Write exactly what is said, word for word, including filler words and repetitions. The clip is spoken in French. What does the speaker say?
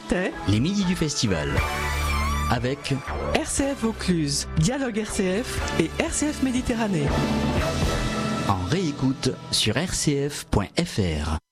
C'était les midis du festival. Avec R C F Vaucluse, Dialogue R C F et R C F Méditerranée. en réécoute sur r c f point f r.